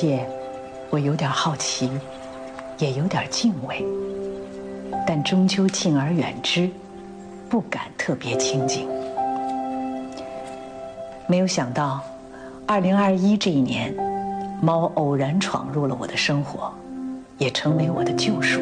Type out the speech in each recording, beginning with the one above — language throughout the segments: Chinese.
界，我有点好奇，也有点敬畏，但终究敬而远之，不敢特别亲近。没有想到，2021这一年，猫偶然闯入了我的生活，也成为我的救赎。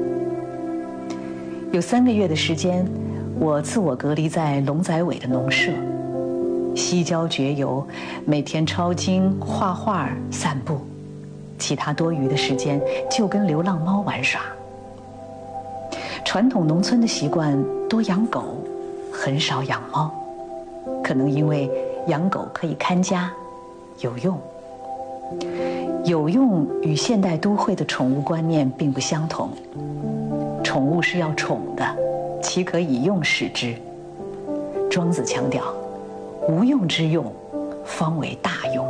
有3个月的时间，我自我隔离在龙仔尾的农舍，西郊绝游，每天抄经、画画、散步，其他多余的时间就跟流浪猫玩耍。传统农村的习惯多养狗，很少养猫，可能因为养狗可以看家，有用。有用与现代都会的宠物观念并不相同，宠物是要宠的，岂可以用使之？庄子强调，无用之用，方为大用。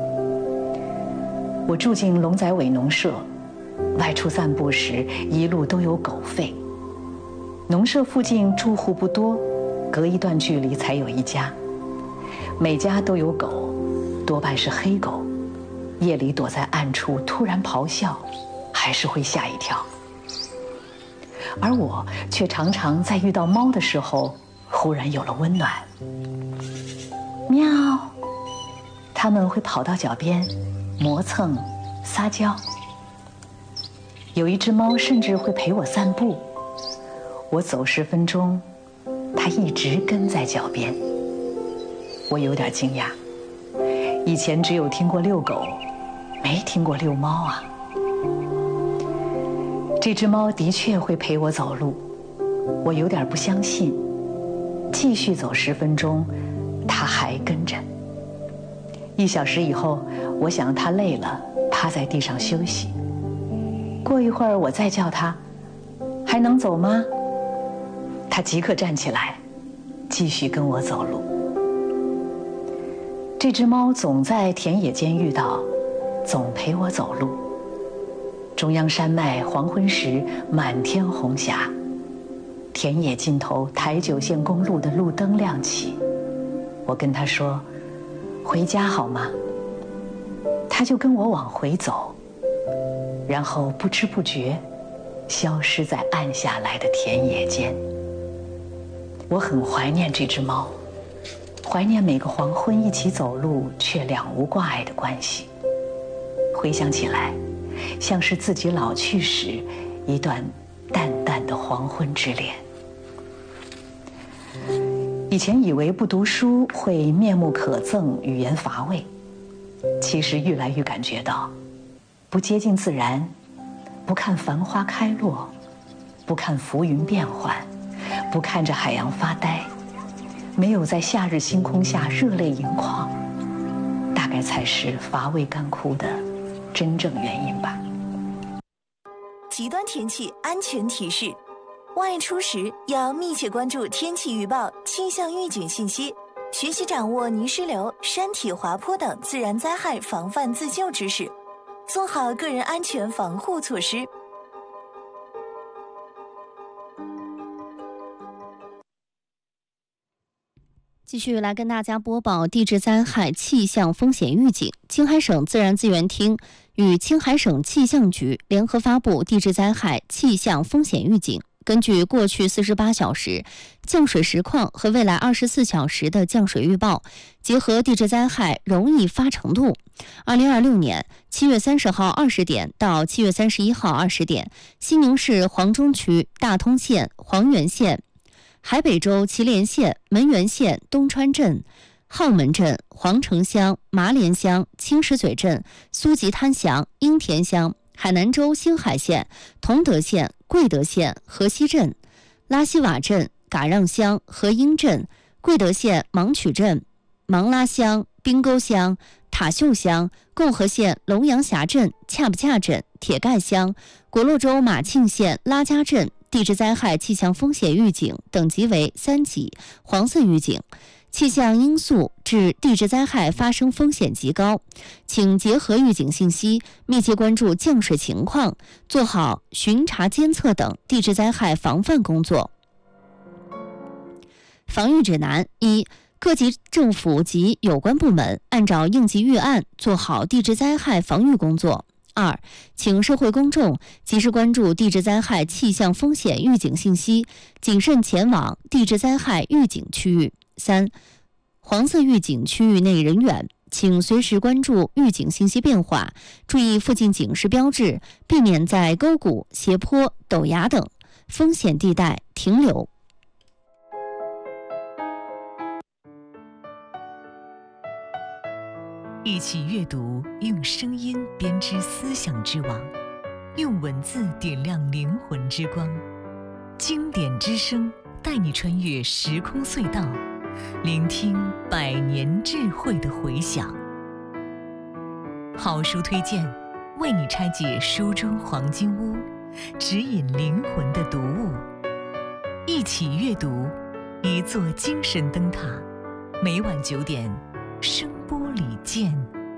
我住进龙仔尾农舍，外出散步时一路都有狗吠。农舍附近住户不多，隔一段距离才有一家，每家都有狗，多半是黑狗，夜里躲在暗处突然咆哮，还是会吓一跳。而我却常常在遇到猫的时候，忽然有了温暖。喵，它们会跑到脚边，磨蹭、撒娇。有一只猫甚至会陪我散步，我走10分钟，它一直跟在脚边。我有点惊讶，以前只有听过遛狗，没听过遛猫啊。这只猫的确会陪我走路，我有点不相信。继续走10分钟，它还跟着。1小时以后，我想它累了，趴在地上休息。过一会儿，我再叫它，还能走吗？它即刻站起来，继续跟我走路。这只猫总在田野间遇到，总陪我走路。中央山脉黄昏时，满天红霞，田野尽头台9线公路的路灯亮起。我跟他说：“回家好吗？”他就跟我往回走，然后不知不觉消失在暗下来的田野间。我很怀念这只猫，怀念每个黄昏一起走路却两无挂碍的关系。回想起来，像是自己老去时一段淡淡的黄昏之恋。以前以为不读书会面目可憎、语言乏味，其实愈来愈感觉到，不接近自然，不看繁花开落，不看浮云变幻，不看着海洋发呆，没有在夏日星空下热泪盈眶，大概才是乏味干枯的真正原因吧。 极端天气安全提示：外出时要密切关注天气预报、气象预警信息，学习掌握泥石流、山体滑坡等自然灾害防范自救知识，做好个人安全防护措施。 继续来跟大家播报地质灾害气象风险预警。青海省自然资源厅与青海省气象局联合发布地质灾害气象风险预警。根据过去48小时降水实况和未来24小时的降水预报，结合地质灾害容易发程度，2026年7月30号20点到7月31号20点，西宁市黄中区大通县、黄原县、海北州祁连县、门源县东川镇、浩门镇、黄城乡、麻连乡、青石嘴镇、苏集滩乡、英田乡、海南州兴海县、同德县、贵德县、河西镇、拉西瓦镇、嘎让乡、河英镇、贵德县芒曲镇、芒拉乡、滨沟乡、塔秀乡、共和县龙阳峡镇、恰不恰镇、铁盖乡、果洛州马庆县拉家镇地质灾害气象风险预警等级为3级，黄色预警。气象因素致地质灾害发生风险极高，请结合预警信息，密切关注降水情况，做好巡查监测等地质灾害防范工作。防御指南：1、 各级政府及有关部门按照应急预案做好地质灾害防御工作。2. 请社会公众及时关注地质灾害气象风险预警信息，谨慎前往地质灾害预警区域。3. 黄色预警区域内人员，请随时关注预警信息变化，注意附近警示标志，避免在沟谷、斜坡、陡崖等风险地带停留。 一起阅读，用声音编织思想之网，用文字点亮灵魂之光。经典之声带你穿越时空隧道，聆听百年智慧的回响。好书推荐，为你拆解书中黄金屋，指引灵魂的读物。一起阅读，一座精神灯塔。每晚9点，声波里见。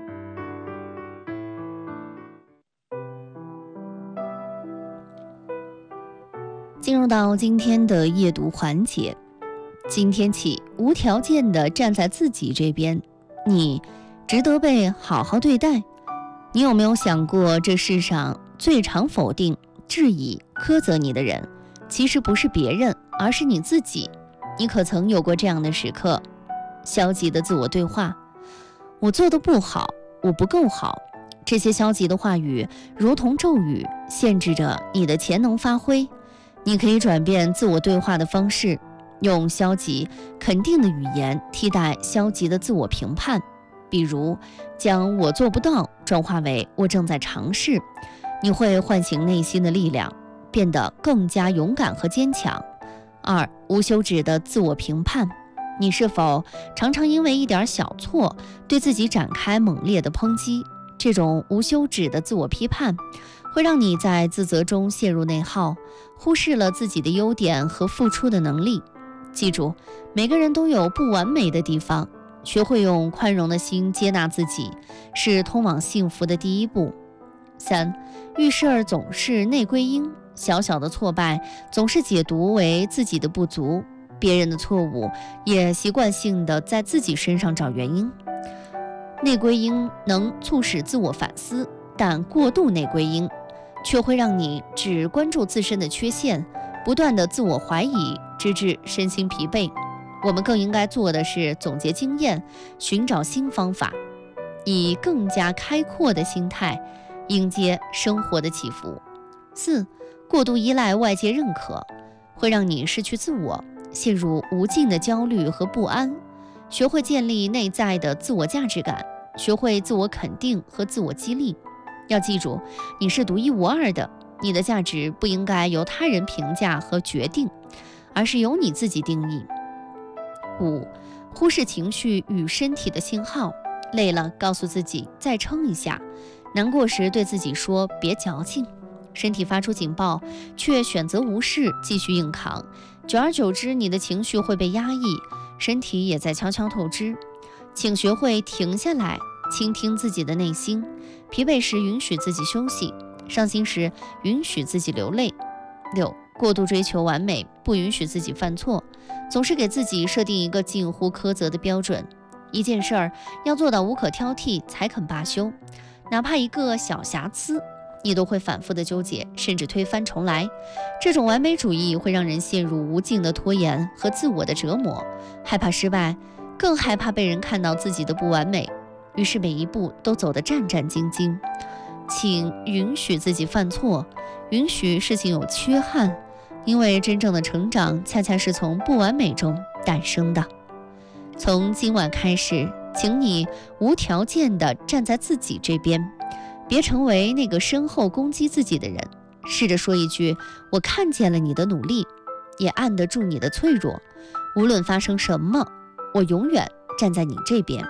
进入到今天的夜读环节，今天起无条件地站在自己这边，你值得被好好对待。你有没有想过，这世上最常否定、质疑、苛责你的人，其实不是别人，而是你自己。你可曾有过这样的时刻？消极的自我对话，我做得不好，我不够好，这些消极的话语如同咒语，限制着你的潜能发挥。你可以转变自我对话的方式，用消极肯定的语言替代消极的自我评判，比如将我做不到转化为我正在尝试，你会唤醒内心的力量，变得更加勇敢和坚强。2. 无休止的自我评判，你是否常常因为一点小错对自己展开猛烈的抨击？这种无休止的自我批判会让你在自责中陷入内耗，忽视了自己的优点和付出的能力。记住，每个人都有不完美的地方，学会用宽容的心接纳自己，是通往幸福的第一步。3. 遇事儿总是内归因，小小的挫败总是解读为自己的不足，别人的错误也习惯性的在自己身上找原因。内归因能促使自我反思，但过度内归因却会让你只关注自身的缺陷，不断的自我怀疑，直至身心疲惫。我们更应该做的是总结经验，寻找新方法，以更加开阔的心态迎接生活的起伏。4. 过度依赖外界认可，会让你失去自我，陷入无尽的焦虑和不安。学会建立内在的自我价值感，学会自我肯定和自我激励。要记住，你是独一无二的，你的价值不应该由他人评价和决定，而是由你自己定义。5. 忽视情绪与身体的信号，累了告诉自己再撑一下，难过时对自己说别矫情。身体发出警报，却选择无视，继续硬扛，久而久之，你的情绪会被压抑，身体也在悄悄透支。请学会停下来，倾听自己的内心，疲惫时允许自己休息，伤心时允许自己流泪。6. 过度追求完美，不允许自己犯错，总是给自己设定一个近乎苛责的标准，一件事儿要做到无可挑剔才肯罢休，哪怕一个小瑕疵你都会反复的纠结，甚至推翻重来。这种完美主义会让人陷入无尽的拖延和自我的折磨，害怕失败，更害怕被人看到自己的不完美，于是每一步都走得战战兢兢。请允许自己犯错，允许事情有缺憾，因为真正的成长恰恰是从不完美中诞生的。从今晚开始，请你无条件地站在自己这边，别成为那个身后攻击自己的人，试着说一句我看见了你的努力，也按得住你的脆弱，无论发生什么，我永远站在你这边。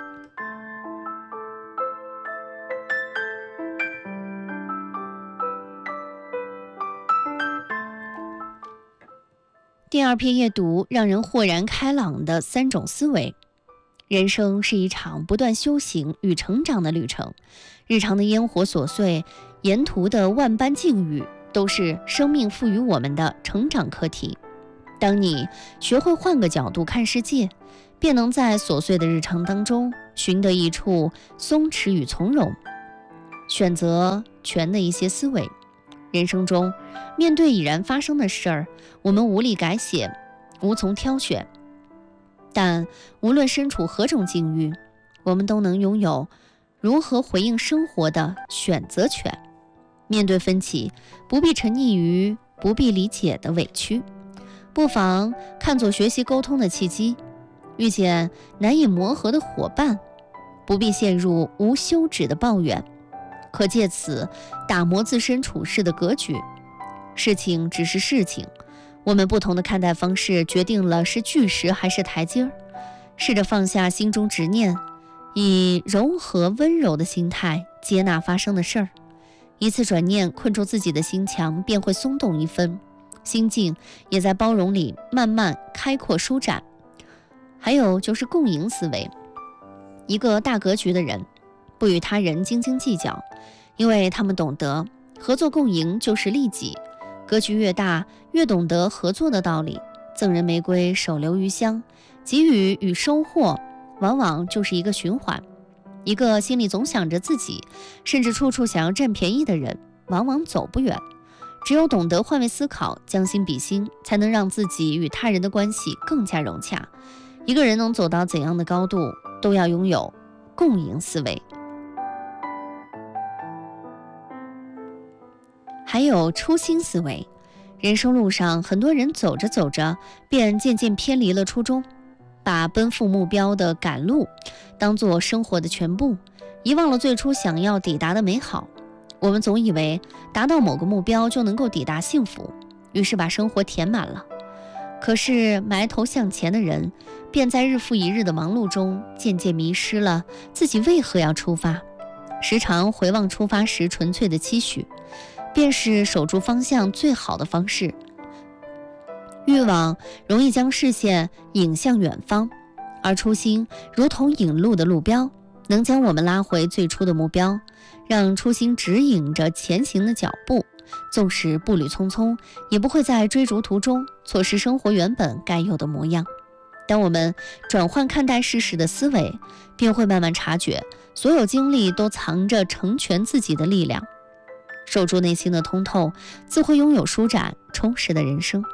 第2篇阅读让人豁然开朗的3种思维。人生是一场不断修行与成长的旅程，日常的烟火琐碎，沿途的万般境遇，都是生命赋予我们的成长课题。当你学会换个角度看世界， 便能在琐碎的日常当中寻得一处松弛与从容，选择权的一些思维。人生中，面对已然发生的事儿，我们无力改写，无从挑选，但无论身处何种境遇，我们都能拥有如何回应生活的选择权。面对分歧，不必沉溺于不必理解的委屈，不妨看作学习沟通的契机。遇见难以磨合的伙伴，不必陷入无休止的抱怨，可借此打磨自身处事的格局。事情只是事情，我们不同的看待方式决定了是巨石还是台阶儿。试着放下心中执念，以柔和温柔的心态接纳发生的事儿。一次转念，困住自己的心墙便会松动一分，心境也在包容里慢慢开阔舒展。还有就是共赢思维，一个大格局的人不与他人斤斤计较，因为他们懂得合作共赢就是利己。格局越大，越懂得合作的道理。赠人玫瑰，手留余香，给予与收获往往就是一个循环。一个心里总想着自己，甚至处处想要占便宜的人，往往走不远。只有懂得换位思考，将心比心，才能让自己与他人的关系更加融洽。一个人能走到怎样的高度，都要拥有共赢思维。还有初心思维。人生路上，很多人走着走着便渐渐偏离了初衷，把奔赴目标的赶路当作生活的全部，遗忘了最初想要抵达的美好。我们总以为达到某个目标就能够抵达幸福，于是把生活填满了。可是埋头向前的人，便在日复一日的忙碌中渐渐迷失了自己为何要出发。时常回望出发时纯粹的期许，便是守住方向最好的方式。欲望容易将视线引向远方，而初心如同引路的路标，能将我们拉回最初的目标，让初心指引着前行的脚步。纵使步履匆匆，也不会在追逐途中错失生活原本该有的模样。当我们转换看待世事的思维，便会慢慢察觉，所有经历都藏着成全自己的力量。守住内心的通透，自会拥有舒展充实的人生。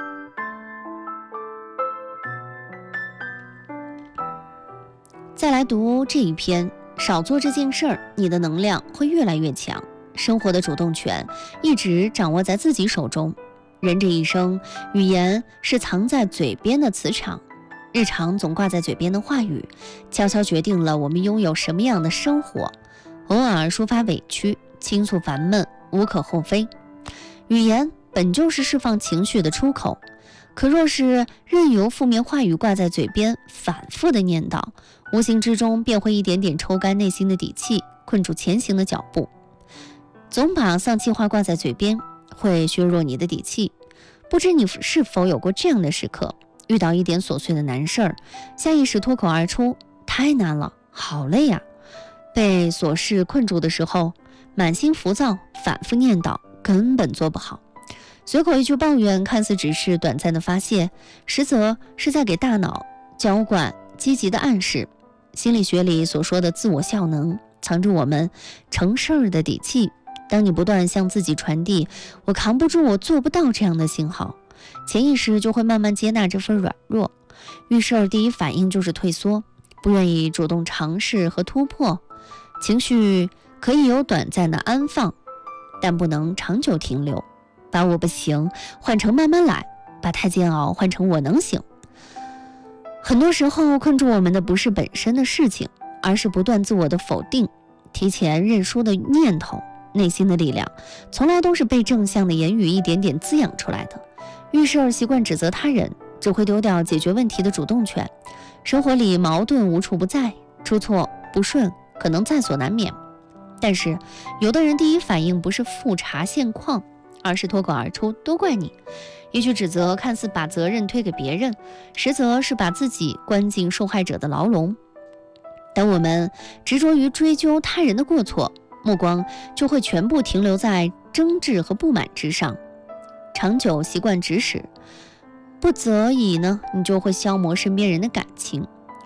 再来读这一篇，少做这件事儿，你的能量会越来越强。生活的主动权一直掌握在自己手中。人这一生，语言是藏在嘴边的磁场，日常总挂在嘴边的话语，悄悄决定了我们拥有什么样的生活。偶尔抒发委屈，倾诉烦闷，无可厚非。语言本就是释放情绪的出口，可若是任由负面话语挂在嘴边，反复的念叨，无形之中便会一点点抽干内心的底气，困住前行的脚步。总把丧气话挂在嘴边，会削弱你的底气。不知你是否有过这样的时刻，遇到一点琐碎的难事儿，下意识脱口而出，太难了，好累呀。被琐事困住的时候，满心浮躁，反复念叨，根本做不好。随口一句抱怨，看似只是短暂的发泄，实则是在给大脑浇灌积极的暗示。心理学里所说的自我效能，藏着我们成事儿的底气。当你不断向自己传递我扛不住，我做不到这样的信号，潜意识就会慢慢接纳这份软弱。遇事儿第一反应就是退缩，不愿意主动尝试和突破。情绪可以有短暂的安放，但不能长久停留。把我不行换成慢慢来，把太煎熬换成我能行。很多时候困住我们的不是本身的事情，而是不断自我的否定，提前认输的念头。内心的力量从来都是被正向的言语一点点滋养出来的。遇事儿习惯指责他人，只会丢掉解决问题的主动权。生活里矛盾无处不在，出错不顺可能在所难免。但是有的人第一反应不是复查现况，而是脱口而出都怪你。一句指责看似把责任推给别人，实则是把自己关进受害者的牢笼。当我们执着于追究他人的过错，目光就会全部停留在争执和不满之上，长久习惯指使，不则已呢，你就会消磨身边人的感情。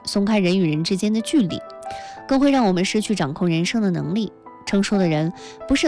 松开人与人之间的距离，更会让我们失去掌控人生的能力。成熟的人不是